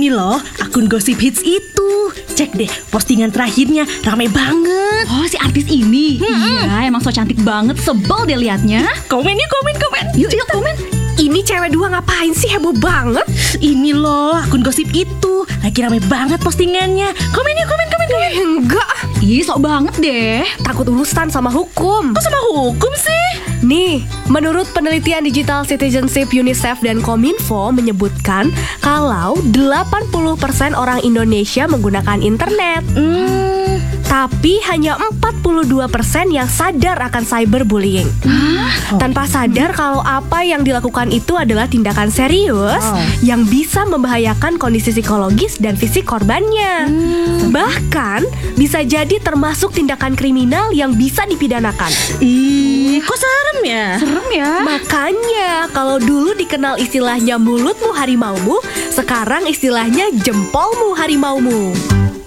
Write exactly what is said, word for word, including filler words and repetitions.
Ini loh, akun Gossip Hits itu. Cek deh, postingan terakhirnya rame banget. Oh, si artis ini. Hmm. Iya, emang so cantik banget. Sebel deh liatnya. Komen yuk, komen, komen. Yuk, yuk komen. Ini cewek dua ngapain sih heboh banget? Ini loh, akun Gossip itu. Lagi rame banget postingannya. Komen yuk, komen, komen, komen. Eh, enggak, Ih, sok banget deh. takut urusan sama hukum. Kok sama hukum sih? Nih, menurut penelitian Digital Citizenship UNICEF dan Kominfo menyebutkan kalau delapan puluh persen orang Indonesia menggunakan internet. Hmm, Tapi hanya empat puluh dua persen yang sadar akan cyberbullying. Tanpa sadar kalau apa yang dilakukan itu adalah tindakan serius Oh. yang bisa membahayakan kondisi psikologis dan fisik korbannya. Bahkan bisa jadi termasuk tindakan kriminal yang bisa dipidanakan. ih, kok serem ya? Serem ya. Makanya kalau dulu dikenal istilahnya mulutmu harimaumu, sekarang istilahnya jempolmu harimaumu.